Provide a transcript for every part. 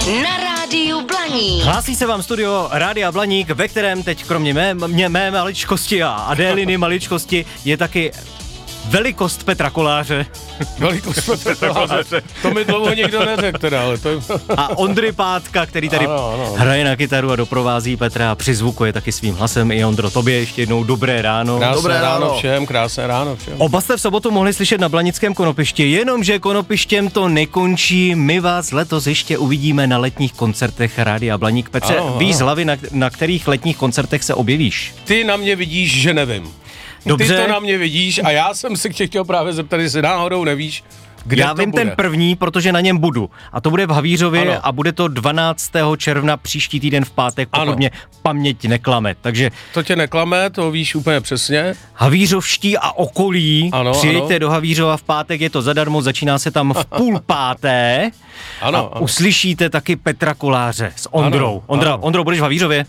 Na rádiu Blaník. Hlásí se vám studio Rádia Blaník, ve kterém teď kromě mé maličkosti a Adéliny maličkosti je taky velikost Petra Koláře. Velikost Petra Koláře. To mi dlouho nikdo neřekl teda, ale to je... A Ondry Pátka, který tady hraje na kytaru a doprovází Petra a přizvukuje taky svým hlasem. I Ondro, tobě ještě jednou dobré ráno. Krásné ráno všem, krásné ráno všem. Oba jste v sobotu mohli slyšet na Blanickém konopišti, jenomže konopištěm to nekončí. My vás letos ještě uvidíme na letních koncertech Rádia Blaník. Petře, víš z hlavy, na kterých letních koncertech se objevíš? Ty na mě vidíš, že nevím. Dobře. Ty to na mě vidíš a já jsem si chtěl právě zeptat, jestli náhodou nevíš, kde já to vím bude. ten první, protože na něm budu. A to bude v Havířově a bude to 12. června příští týden v pátek, pokud mě paměť neklame. Takže to tě neklame, to víš úplně přesně. Havířovští a okolí, přijďte do Havířova v pátek, je to zadarmo, začíná se tam v 4:30. A uslyšíte taky Petra Koláře s Ondrou. Ondro, budeš v Havířově?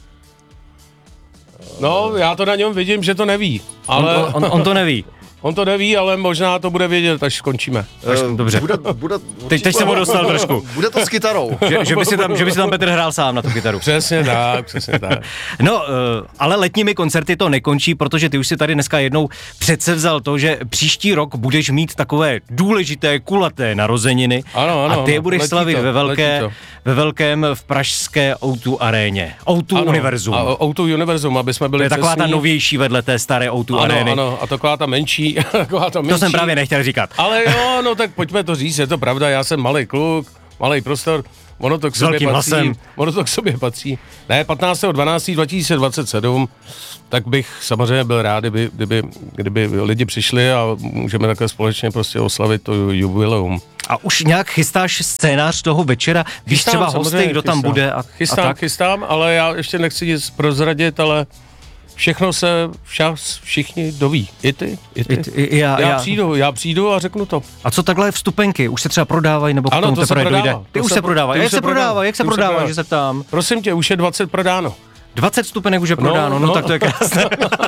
No, já to na něm vidím, že to neví. Ale... On to neví. On to neví, ale možná to bude vědět, až skončíme. Dobře. Teď jsem ho dostal trošku. Bude to s kytarou. Že by si tam Petr hrál sám na tu kytaru. Přesně tak. No, ale letními koncerty to nekončí, protože ty už si tady dneska jednou předsevzal to, že příští rok budeš mít takové důležité kulaté narozeniny. Ano, a ty je budeš slavit ve velkém v pražské O2 aréně. O2 Univerzum. O2 Univerzum, aby jsme byli přesní. To je taková ta novější vedle té staré O2 arény. Ano, a taková ta menší. To jsem právě nechtěl říkat. Ale jo, no tak pojďme to říct, je to pravda, já jsem malý kluk, malý prostor, ono to k sobě patří. Ne, 15.12.2027, tak bych samozřejmě byl rád, kdyby lidi přišli a můžeme takhle společně prostě oslavit to jubileum. A už nějak chystáš scénář toho večera? Víš třeba hosty, kdo tam bude? Chystám, ale já ještě nechci nic prozradit, ale všechno se všichni doví. I ty. Já přijdu a řeknu to. A co takhle vstupenky? Už se třeba prodávají, nebo k tomu teprve dojde? Ty už se prodávají. Jak se prodává, že se ptám? Prosím tě, už je 20 prodáno. 20 vstupenek už je prodáno, no tak to je krásné.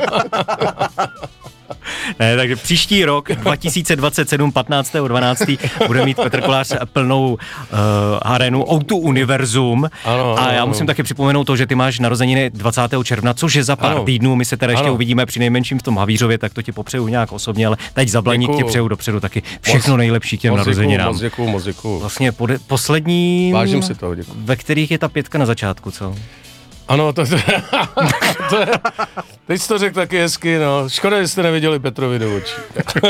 Ne, takže příští rok, 2027, 15.12. bude mít Petr Kolář plnou arénu O2 Univerzum. A já musím taky připomenout to, že ty máš narozeniny 20. června, což je za pár týdnů. My se teda ještě uvidíme při nejmenším v tom Havířově, tak to ti popřeju nějak osobně, ale teď za Blaník ti přeju dopředu taky všechno nejlepší těm narozeninám. Moc děkuju. Vlastně poslední, vážím si toho, děkuju. Ve kterých je ta 5 na začátku, co? Ano, to je, teď jsi to řekl taky hezky, no. Škoda, že jste neviděli Petrovi do očí.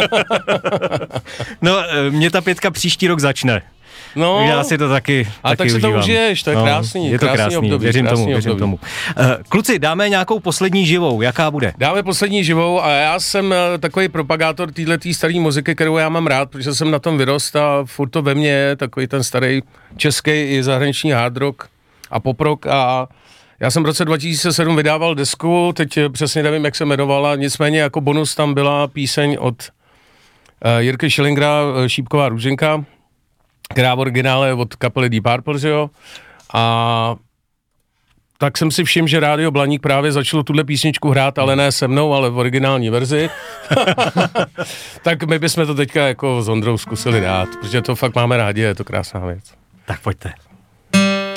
No, mě ta 5 příští rok začne. No, já si to taky tak si užívám. To užiješ, to je krásný. Je to krásný, období, věřím tomu. Kluci, dáme nějakou poslední živou, jaká bude? Dáme poslední živou a já jsem takový propagátor téhletý staré muziky, kterou já mám rád, protože jsem na tom vyrost a furt to ve mně je takový ten starý český i zahraniční hard rock a pop rock a já jsem v roce 2007 vydával desku, teď přesně nevím, jak se jmenovala, nicméně jako bonus tam byla píseň od Jirky Schillingera, Šípková růženka, která v originále od kapely Deep Purple, že jo? A tak jsem si všiml, že Rádio Blaník právě začalo tuhle písničku hrát, ale ne se mnou, ale v originální verzi. Tak my bychom to teďka jako s Ondrou zkusili dát, protože to fakt máme rádi, je to krásná věc. Tak pojďte.